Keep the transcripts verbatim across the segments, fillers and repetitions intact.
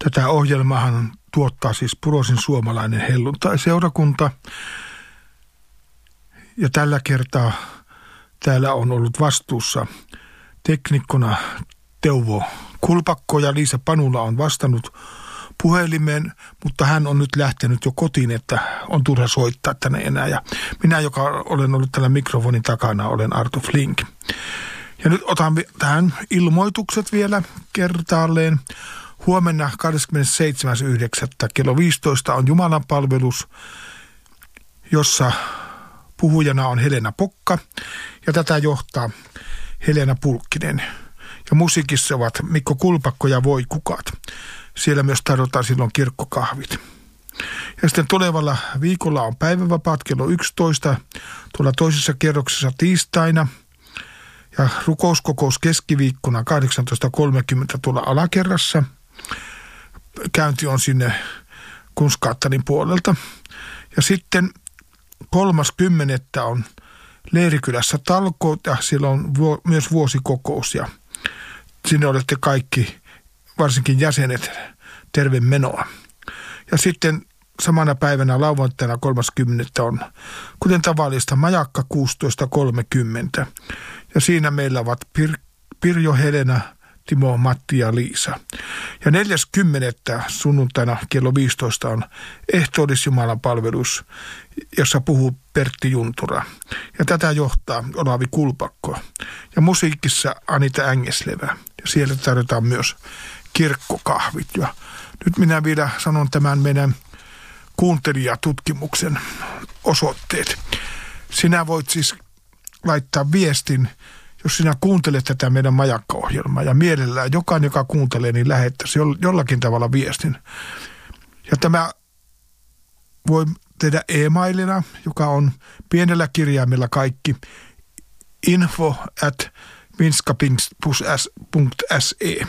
Tätä ohjelmaahan tuottaa siis Purosin suomalainen helluntai-seurakunta. Ja tällä kertaa täällä on ollut vastuussa teknikkona Teuvo Kulpakko ja Liisa Panula on vastannut puhelimeen, mutta hän on nyt lähtenyt jo kotiin, että on turha soittaa tänne enää. Ja minä, joka olen ollut tällä mikrofonin takana, olen Arto Flink. Ja nyt otan tähän ilmoitukset vielä kertaalleen. Huomenna kahdeskymmenesseitsemäs yhdeksättä kello viisitoista on Jumalan palvelus, jossa puhujana on Helena Pokka ja tätä johtaa Helena Pulkkinen. Ja musiikissa ovat Mikko Kulpakko ja Voi Kukat. Siellä myös tarjotaan silloin kirkkokahvit. Ja sitten tulevalla viikolla on päivävapaat kello yksitoista tuolla toisessa kerroksessa tiistaina. Ja rukouskokous keskiviikkona kahdeksantoista kolmekymmentä tuolla alakerrassa. Käynti on sinne Kunskaattanin puolelta. Ja sitten kolmas kymmenettä on Leirikylässä talkoot ja siellä on vu- myös vuosikokous. Ja sinne olette kaikki, varsinkin jäsenet, terve menoa. Ja sitten samana päivänä lauantaina kolmaskymmenettä on, kuten tavallista, majakka kuusitoista kolmekymmentä. Ja siinä meillä ovat Pir- Pirjo, Helena, Timo, Matti ja Liisa. Ja neljäskymmenettä sunnuntaina kello viisitoista on ehtoollisjumalan palvelus, jossa puhuu Pertti Juntura. Ja tätä johtaa Olavi Kulpakko. Ja musiikissa Anita Ängeslevä. Ja siellä tarjotaan myös kirkkokahvit. Ja nyt minä vielä sanon tämän meidän kuuntelijatutkimuksen osoitteet. Sinä voit siis laittaa viestin, jos sinä kuuntelet tätä meidän majakka-ohjelmaa ja mielellään jokainen, joka kuuntelee, niin lähettäisi jollakin tavalla viestin. Ja tämä voi tehdä e-mailina, joka on pienellä kirjaimella kaikki info at vinskapingst piste se.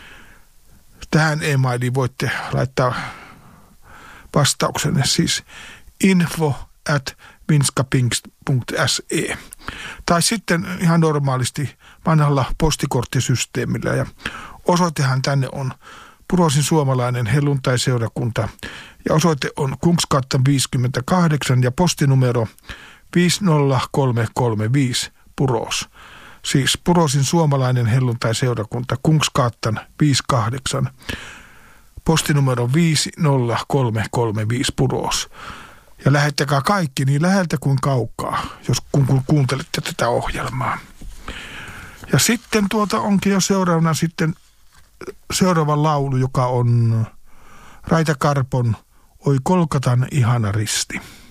Tähän e-mailiin voitte laittaa vastauksenne, siis info at vinskapingst piste se. Tai sitten ihan normaalisti vanhalla postikorttisysteemillä. Ja osoitehan tänne on Purosin suomalainen helluntai-seurakunta. Ja osoite on Kungsgatan viisikymmentäkahdeksan ja postinumero viisi nolla kolme kolme viisi Puros. Siis Purosin suomalainen helluntai-seurakunta Kungsgatan viisikymmentäkahdeksan. Postinumero viisi nolla kolme kolme viisi Puros. Ja lähettäkää kaikki niin läheltä kuin kaukaa, jos kun, kun kuuntelette tätä ohjelmaa. Ja sitten tuota onkin jo seuraavana sitten seuraava laulu, joka on Raita Karpon Oi Kolkatan ihana risti.